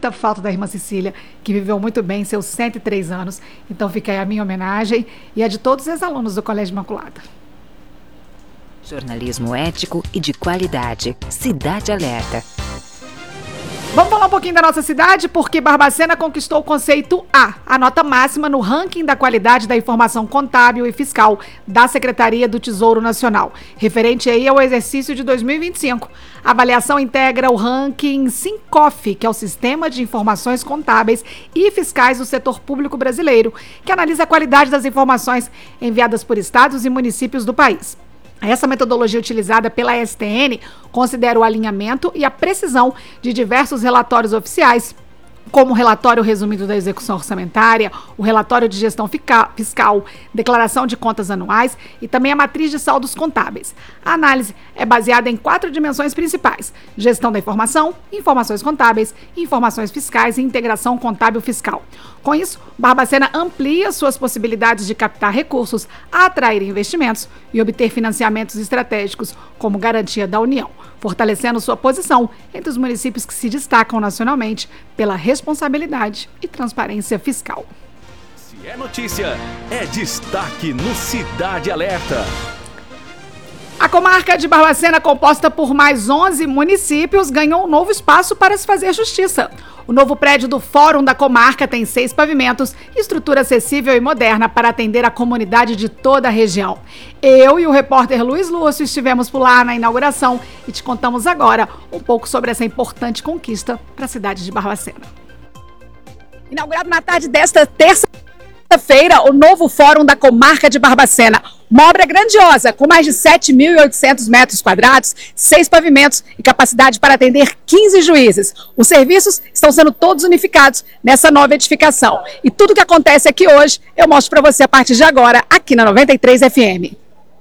muita falta da irmã Cecília, que viveu muito bem seus 103 anos. Então fica aí a minha homenagem e a de todos os alunos do Colégio Imaculada. Jornalismo ético e de qualidade. Cidade Alerta. Vamos falar um pouquinho da nossa cidade, porque Barbacena conquistou o conceito A nota máxima no ranking da qualidade da informação contábil e fiscal da Secretaria do Tesouro Nacional, referente aí ao exercício de 2025. A avaliação integra o ranking Sincof, que é o Sistema de Informações Contábeis e Fiscais do Setor Público Brasileiro, que analisa a qualidade das informações enviadas por estados e municípios do país. Essa metodologia utilizada pela STN considera o alinhamento e a precisão de diversos relatórios oficiais, como o relatório resumido da execução orçamentária, o relatório de gestão fiscal, declaração de contas anuais e também a matriz de saldos contábeis. A análise é baseada em 4 dimensões principais: gestão da informação, informações contábeis, informações fiscais e integração contábil-fiscal. Com isso, Barbacena amplia suas possibilidades de captar recursos, atrair investimentos e obter financiamentos estratégicos como garantia da União, fortalecendo sua posição entre os municípios que se destacam nacionalmente pela responsabilidade e transparência fiscal. Se é notícia, é destaque no Cidade Alerta. A comarca de Barbacena, composta por mais 11 municípios, ganhou um novo espaço para se fazer justiça. O novo prédio do Fórum da Comarca tem 6 pavimentos e estrutura acessível e moderna para atender a comunidade de toda a região. Eu e o repórter Luiz Lúcio estivemos por lá na inauguração e te contamos agora um pouco sobre essa importante conquista para a cidade de Barbacena. Inaugurado na tarde desta terça-feira, o novo Fórum da Comarca de Barbacena. Uma obra grandiosa, com mais de 7.800 metros quadrados, 6 pavimentos e capacidade para atender 15 juízes. Os serviços estão sendo todos unificados nessa nova edificação. E tudo que acontece aqui hoje, eu mostro para você a partir de agora, aqui na 93 FM.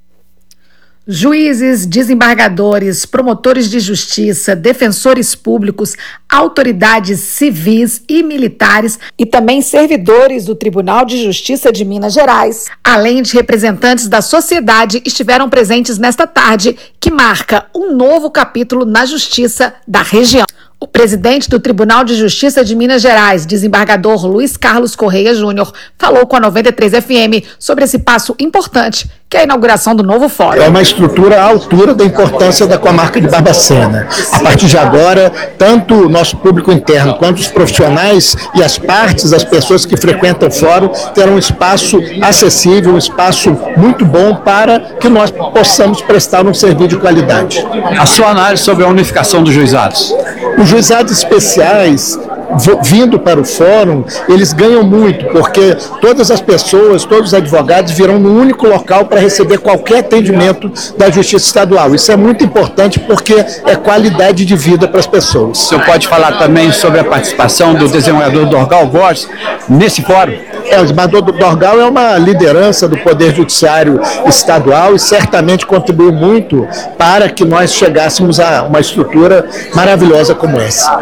Juízes, desembargadores, promotores de justiça, defensores públicos, autoridades civis e militares e também servidores do Tribunal de Justiça de Minas Gerais, além de representantes da sociedade, estiveram presentes nesta tarde, que marca um novo capítulo na justiça da região. O presidente do Tribunal de Justiça de Minas Gerais, desembargador Luiz Carlos Correia Júnior, falou com a 93 FM sobre esse passo importante, que é a inauguração do novo fórum. É uma estrutura à altura da importância da comarca de Barbacena. A partir de agora, tanto o nosso público interno quanto os profissionais e as partes, as pessoas que frequentam o fórum, terão um espaço acessível, um espaço muito bom para que nós possamos prestar um serviço de qualidade. A sua análise sobre a unificação dos juizados? Os juizados especiais, vindo para o fórum, eles ganham muito, porque todas as pessoas, todos os advogados virão num único local para receber qualquer atendimento da Justiça Estadual. Isso é muito importante porque é qualidade de vida para as pessoas. O senhor pode falar também sobre a participação do desembargador Dorgal Borges nesse fórum? O desembargador Dorgal é uma liderança do Poder Judiciário Estadual e certamente contribuiu muito para que nós chegássemos a uma estrutura maravilhosa como essa.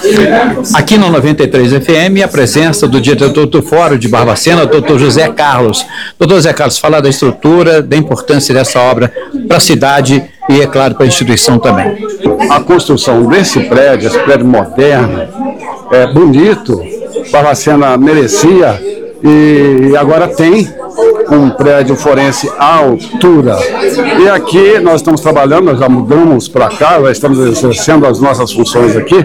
Aqui no 93 FM, a presença do diretor do Fórum de Barbacena, doutor José Carlos. Doutor José Carlos, falar da estrutura, da importância dessa obra para a cidade e, é claro, para a instituição também. A construção desse prédio, esse prédio moderno, é bonito, Barbacena merecia e agora tem um prédio forense à altura. E aqui nós estamos trabalhando, nós já mudamos para cá, já estamos exercendo as nossas funções aqui,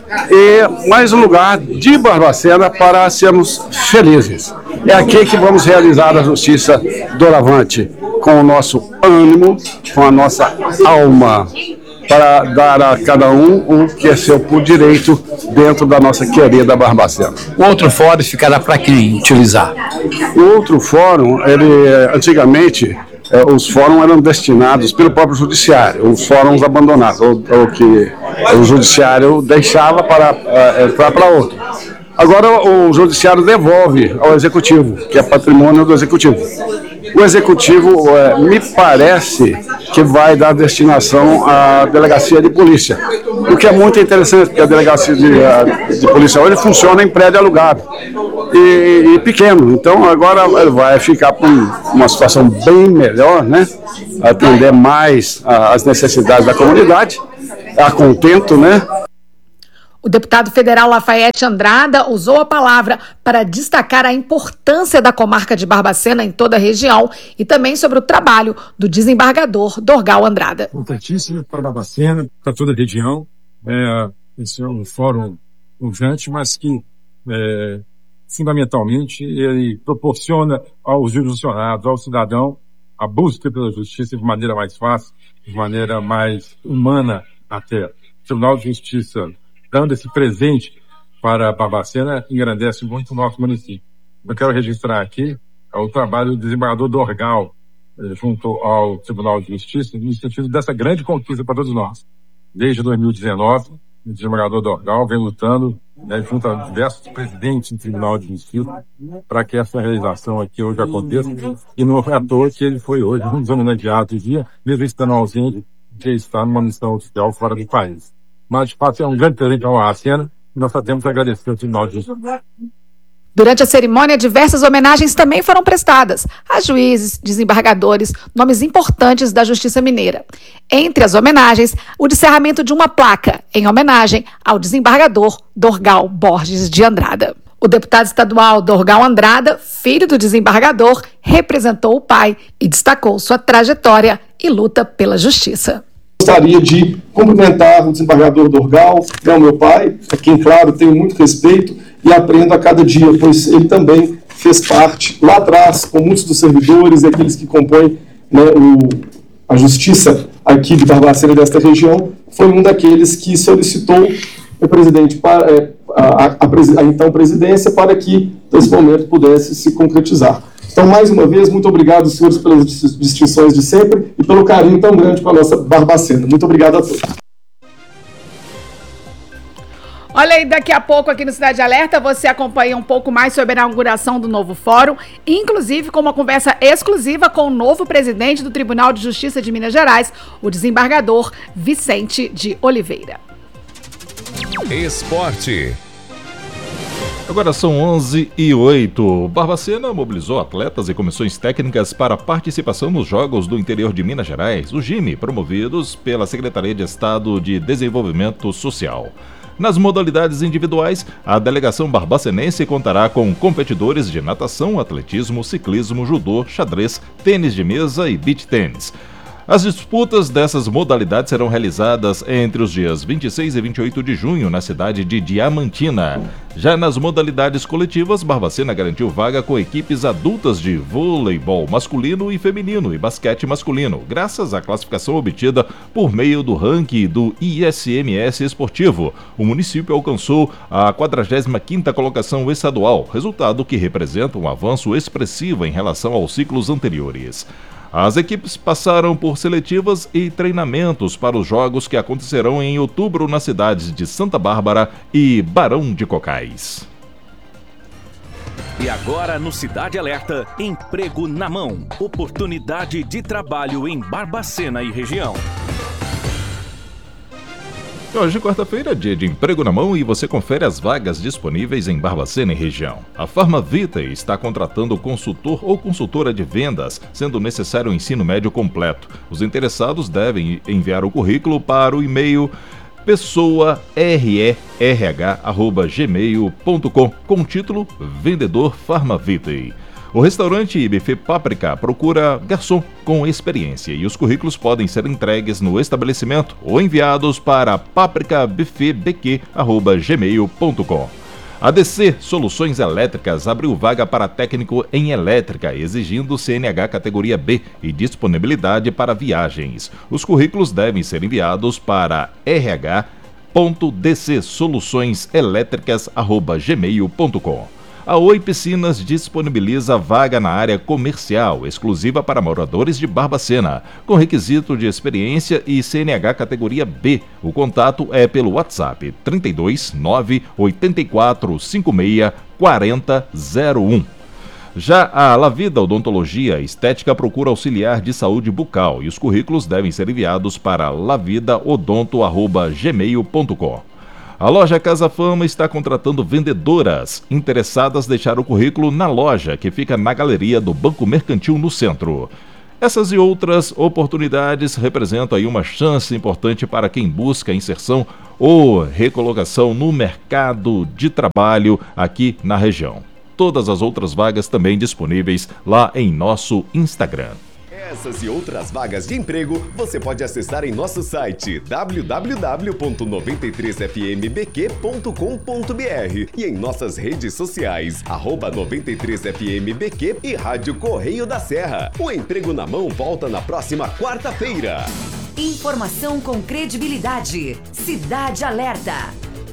e mais um lugar de Barbacena para sermos felizes. É aqui que vamos realizar a justiça doravante, com o nosso ânimo, com a nossa alma, para dar a cada um o que é seu por direito dentro da nossa querida Barbacena. O outro fórum ficará para quem utilizar? O outro fórum, antigamente, os fóruns eram destinados pelo próprio judiciário, os fóruns abandonados, ou que o judiciário deixava para entrar para outro. Agora o judiciário devolve ao executivo, que é patrimônio do executivo. O executivo, me parece que vai dar destinação à delegacia de polícia, o que é muito interessante, porque a delegacia de polícia hoje funciona em prédio alugado e pequeno. Então agora vai ficar para uma situação bem melhor, né? Atender mais às necessidades da comunidade, a contento, né? O deputado federal Lafayette Andrada usou a palavra para destacar a importância da comarca de Barbacena em toda a região e também sobre o trabalho do desembargador Dorgal Andrada. Importantíssimo para Barbacena, para toda a região. Esse é um fórum urgente, mas que, fundamentalmente, ele proporciona aos jurisdicionados, ao cidadão, a busca pela justiça de maneira mais fácil, de maneira mais humana até. O Tribunal de Justiça, dando esse presente para Barbacena, engrandece muito o nosso município. Eu quero registrar aqui o trabalho do desembargador Dorgal, junto ao Tribunal de Justiça, no sentido dessa grande conquista para todos nós. Desde 2019, o desembargador Dorgal vem lutando, junto a diversos presidentes do Tribunal de Justiça, para que essa realização aqui hoje aconteça. E não é à toa que ele foi hoje um dos homenageados do dia, mesmo estando ausente, de estar numa missão oficial fora do país. Mas, de fato, é um grande presente ao Barbacena e nós só temos a agradecer ao Tribunal de Justiça. Durante a cerimônia, diversas homenagens também foram prestadas a juízes, desembargadores, nomes importantes da Justiça Mineira. Entre as homenagens, o descerramento de uma placa em homenagem ao desembargador Dorgal Borges de Andrada. O deputado estadual Dorgal Andrada, filho do desembargador, representou o pai e destacou sua trajetória e luta pela justiça. Gostaria de cumprimentar o desembargador Dorgal, que é o meu pai, a quem, claro, tenho muito respeito e aprendo a cada dia, pois ele também fez parte lá atrás, com muitos dos servidores e aqueles que compõem, a justiça aqui de Barbacena, desta região, foi um daqueles que solicitou o presidente a então presidência para que esse momento pudesse se concretizar. Então, mais uma vez, muito obrigado, senhores, pelas distinções de sempre e pelo carinho tão grande com a nossa Barbacena. Muito obrigado a todos. Olha aí, daqui a pouco aqui no Cidade Alerta você acompanha um pouco mais sobre a inauguração do novo fórum, inclusive com uma conversa exclusiva com o novo presidente do Tribunal de Justiça de Minas Gerais, o desembargador Vicente de Oliveira. Esporte. Agora são 11h08. Barbacena mobilizou atletas e comissões técnicas para participação nos Jogos do Interior de Minas Gerais, o GIME, promovidos pela Secretaria de Estado de Desenvolvimento Social. Nas modalidades individuais, a delegação barbacenense contará com competidores de natação, atletismo, ciclismo, judô, xadrez, tênis de mesa e beach tênis. As disputas dessas modalidades serão realizadas entre os dias 26 e 28 de junho na cidade de Diamantina. Já nas modalidades coletivas, Barbacena garantiu vaga com equipes adultas de voleibol masculino e feminino e basquete masculino, graças à classificação obtida por meio do ranking do ISMS esportivo. O município alcançou a 45ª colocação estadual, resultado que representa um avanço expressivo em relação aos ciclos anteriores. As equipes passaram por seletivas e treinamentos para os jogos que acontecerão em outubro nas cidades de Santa Bárbara e Barão de Cocais. E agora no Cidade Alerta, emprego na mão. Oportunidade de trabalho em Barbacena e região. Hoje, quarta-feira, é dia de emprego na mão e você confere as vagas disponíveis em Barbacena e região. A Farmavita está contratando consultor ou consultora de vendas, sendo necessário o ensino médio completo. Os interessados devem enviar o currículo para o e-mail pessoareh@gmail.com com o título Vendedor Farmavitae. O restaurante e buffet Páprica procura garçom com experiência e os currículos podem ser entregues no estabelecimento ou enviados para papricabuffetbq@gmail.com. A DC Soluções Elétricas abriu vaga para técnico em elétrica, exigindo CNH categoria B e disponibilidade para viagens. Os currículos devem ser enviados para rh.dcsoluçõeselétricas@gmail.com. A Oi Piscinas disponibiliza vaga na área comercial, exclusiva para moradores de Barbacena, com requisito de experiência e CNH categoria B. O contato é pelo WhatsApp 32 984 56 4001. Já a Lavida Odontologia Estética procura auxiliar de saúde bucal e os currículos devem ser enviados para lavidaodonto@gmail.com. A loja Casa Fama está contratando vendedoras interessadas deixar o currículo na loja, que fica na galeria do Banco Mercantil no centro. Essas e outras oportunidades representam aí uma chance importante para quem busca inserção ou recolocação no mercado de trabalho aqui na região. Todas as outras vagas também disponíveis lá em nosso Instagram. Essas e outras vagas de emprego você pode acessar em nosso site www.93fmbq.com.br e em nossas redes sociais @93fmbq e Rádio Correio da Serra. O Emprego na Mão volta na próxima quarta-feira. Informação com credibilidade. Cidade Alerta.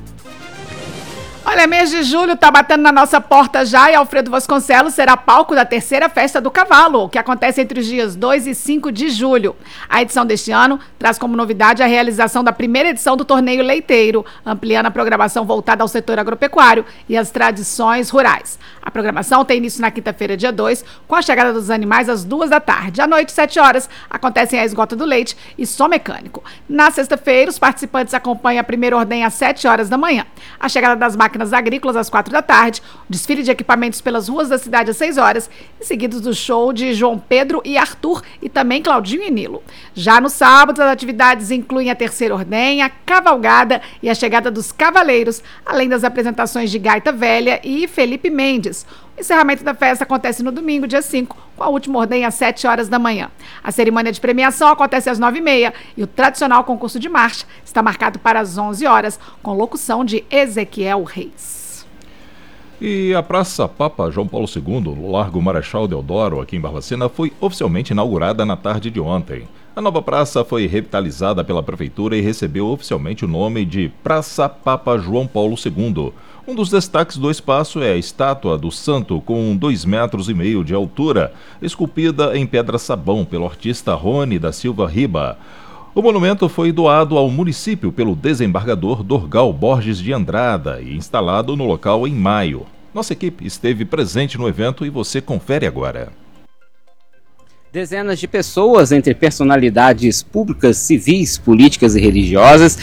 Olha, mês de julho tá batendo na nossa porta já e Alfredo Vasconcelos será palco da terceira Festa do Cavalo, que acontece entre os dias 2 e 5 de julho. A edição deste ano traz como novidade a realização da primeira edição do Torneio Leiteiro, ampliando a programação voltada ao setor agropecuário e às tradições rurais. A programação tem início na quinta-feira, dia 2, com a chegada dos animais às 2 da tarde. À noite, 7 horas, acontecem a esgota do leite e som mecânico. Na sexta-feira, os participantes acompanham a primeira ordem às 7 horas da manhã. A chegada das máquinas agrícolas às 4 da tarde, o desfile de equipamentos pelas ruas da cidade às 6 horas, e seguidos do show de João Pedro e Arthur e também Claudinho e Nilo. Já no sábado, as atividades incluem a terceira ordenha, a cavalgada e a chegada dos cavaleiros, além das apresentações de Gaita Velha e Felipe Mendes. O encerramento da festa acontece no domingo, dia 5, com a última ordenha às 7 horas da manhã. A cerimônia de premiação acontece às 9h30 e o tradicional concurso de marcha está marcado para as 11 horas, com locução de Ezequiel Reis. E a Praça Papa João Paulo II, no Largo Marechal Deodoro, aqui em Barbacena, foi oficialmente inaugurada na tarde de ontem. A nova praça foi revitalizada pela Prefeitura e recebeu oficialmente o nome de Praça Papa João Paulo II. Um dos destaques do espaço é a estátua do santo com 2,5 metros de altura, esculpida em pedra-sabão pelo artista Rony da Silva Riba. O monumento foi doado ao município pelo desembargador Dorgal Borges de Andrada e instalado no local em maio. Nossa equipe esteve presente no evento e você confere agora. Dezenas de pessoas, entre personalidades públicas, civis, políticas e religiosas,